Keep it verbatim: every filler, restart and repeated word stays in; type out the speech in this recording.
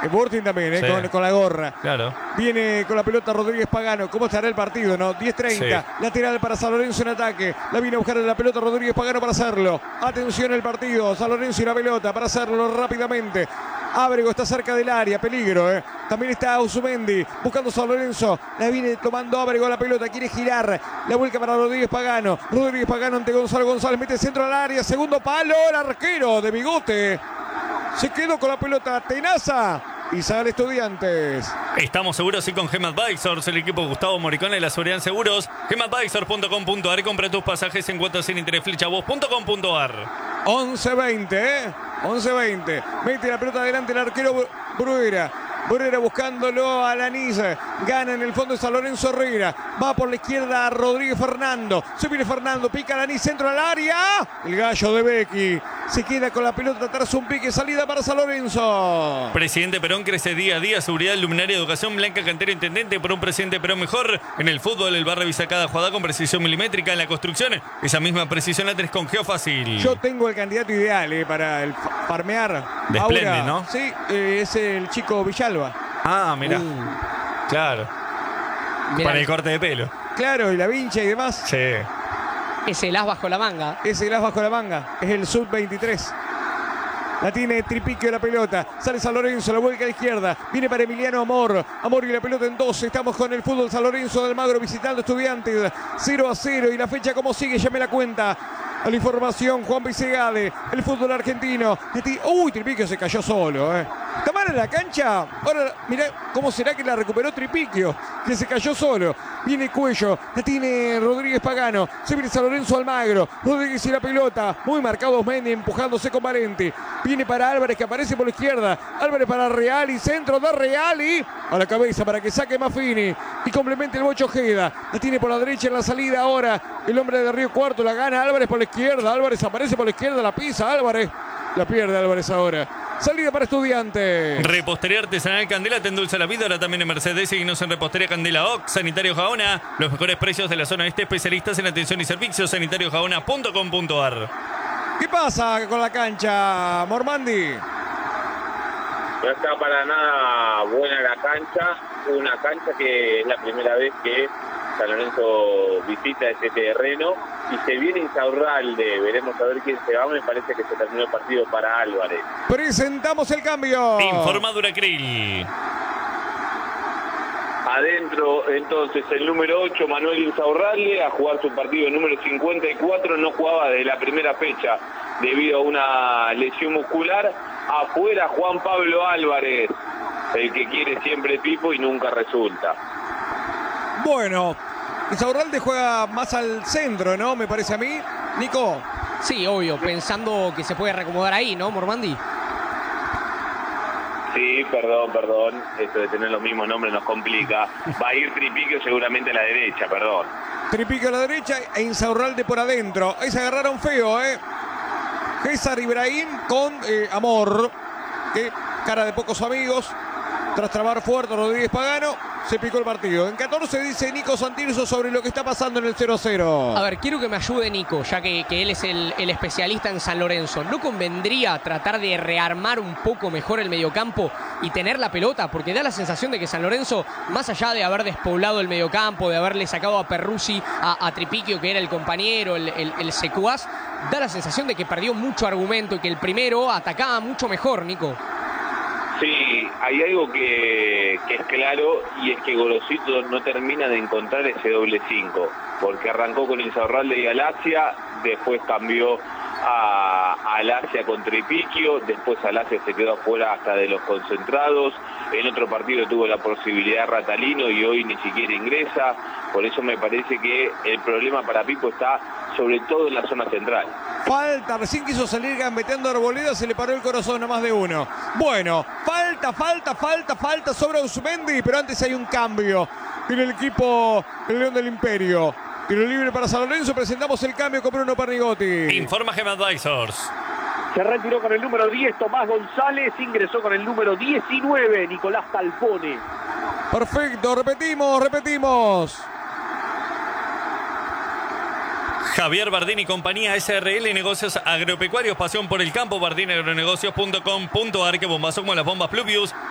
Sporting también, ¿eh? Sí. con, con la gorra. Claro. Viene con la pelota Rodríguez Pagano. ¿Cómo estará el partido, no? diez treinta. Sí. Lateral para San Lorenzo en ataque. La viene a buscar la pelota Rodríguez Pagano para hacerlo. Atención el partido. San Lorenzo y la pelota para hacerlo rápidamente. Ábrego está cerca del área, peligro, ¿eh? También está Usumendi buscando San Lorenzo. La viene tomando Ábrego la pelota, quiere girar. La vuelca para Rodríguez Pagano. Rodríguez Pagano ante Gonzalo González. Mete centro al área. Segundo palo. El arquero de Bigote se quedó con la pelota. Tenaza. Y sale Estudiantes. Estamos seguros y con Gem Advisors, el equipo Gustavo Moricone de la seguridad en seguros. gem advisors punto com punto a r. Compra tus pasajes en cuotas sin interés. Flechavos punto com punto a r. once veinte, ¿eh? once veinte. Mete la pelota adelante el arquero Bruera. Bruera buscándolo a Lanís. Gana en el fondo de San Lorenzo Herrera. Va por la izquierda a Rodríguez Fernando. Se viene Fernando. Pica Lanís. Centro al área. El gallo de Becky. Se queda con la pelota tras un pique. Salida para San Lorenzo. Presidente Perón crece día a día. Seguridad, luminaria, educación. Blanca Cantero, intendente. Por un presidente Perón mejor. En el fútbol, el bar revisa cada jugada con precisión milimétrica. En la construcción, esa misma precisión la tenés con Geofácil. Yo tengo el candidato ideal eh, para el fa- farmear. Desplende, ¿no? Sí, eh, es el chico Villalba. Ah, mirá. Uh, Claro. mirá, Para el corte de pelo. Claro, y la vincha y demás. Sí. es el as bajo la manga. Ese glas bajo la manga. Es el sub veintitrés. La tiene Tripiquio la pelota. Sale San Lorenzo, la vuelca a la izquierda. Viene para Emiliano Amor. Amor y la pelota en doce. Estamos con el fútbol San Lorenzo del Magro visitando Estudiantes. cero a cero. Y la fecha como sigue, ya me la cuenta. A la información, Juan Vicegade. El fútbol argentino. Uy, Tripiquio se cayó solo, eh. ¿Está mal en la cancha? Ahora, mirá cómo será que la recuperó Tripiquio, que se cayó solo. Viene Cuello, la tiene Rodríguez Pagano. Se viene San Lorenzo Almagro. Rodríguez y la pelota. Muy marcado Osmendi empujándose con Valente. Viene para Álvarez que aparece por la izquierda. Álvarez para Reali. Centro de Reali. A la cabeza para que saque Maffini. Y complemente el Bocho Ojeda. La tiene por la derecha en la salida ahora. El hombre de Río Cuarto la gana Álvarez por la izquierda. Álvarez aparece por la izquierda. La pisa Álvarez. La pierde Álvarez ahora. Salida para Estudiantes. Repostería Artesanal Candela te endulza la vida. Ahora también en Mercedes. Seguinos en Repostería Candela O C. Sanitario Gaona. Los mejores precios de la zona este. Especialistas en atención y servicios. sanitario gaona punto com punto a r. ¿Qué pasa con la cancha, Mormandi? No está para nada buena la cancha. Una cancha que es la primera vez que San Lorenzo visita ese terreno y se viene Insaurralde. Veremos a ver quién se va. Me parece que se terminó el partido para Álvarez. Presentamos el cambio. Informa Duracril. Adentro, entonces, el número ocho, Manuel Insaurralde, a jugar su partido número cincuenta y cuatro. No jugaba desde la primera fecha debido a una lesión muscular. Afuera, Juan Pablo Álvarez, el que quiere siempre Pipo y nunca resulta. Bueno, Insaurralde juega más al centro, ¿no? Me parece a mí. Nico. Sí, obvio, pensando que se puede reacomodar ahí, ¿no, Mormandi? Sí, perdón, perdón. Esto de tener los mismos nombres nos complica. Va a ir Tripiquio seguramente a la derecha, perdón. Tripiquio a la derecha e Insaurralde por adentro. Ahí se agarraron feo, ¿eh? César Ibrahim con eh, Amor. Que cara de pocos amigos. Tras trabar fuerte Rodríguez Pagano, se picó el partido. En catorce dice Nico Santirso sobre lo que está pasando en el cero a cero. A ver, quiero que me ayude Nico, ya que, que él es el, el especialista en San Lorenzo. ¿No convendría tratar de rearmar un poco mejor el mediocampo y tener la pelota? Porque da la sensación de que San Lorenzo, más allá de haber despoblado el mediocampo, de haberle sacado a Perruzzi, a, a Tripiquio, que era el compañero, el, el, el secuaz, da la sensación de que perdió mucho argumento y que el primero atacaba mucho mejor, Nico. Sí, hay algo que, que es claro y es que Gorosito no termina de encontrar ese doble cinco, porque arrancó con Insaurralde y Alacia, después cambió a, a Alacia con Tripiquio, después Alacia se quedó afuera hasta de los concentrados, en otro partido tuvo la posibilidad Ratalino y hoy ni siquiera ingresa, por eso me parece que el problema para Pipo está sobre todo en la zona central. Falta, recién quiso salir gambeteando Arboleda, se le paró el corazón a más de uno. Bueno, falta, falta, falta, falta sobre Usumendi, pero antes hay un cambio en el equipo del León del Imperio. Tiro libre para San Lorenzo, presentamos el cambio con Bruno Pernigotti. Informa Gem Advisors. Se retiró con el número diez Tomás González, ingresó con el número diecinueve Nicolás Talpone. Perfecto, repetimos, repetimos. Javier Bardini Compañía S R L Negocios Agropecuarios, pasión por el campo, bardini agronegocios punto com punto a r. Que bombazo como las bombas Pluvius.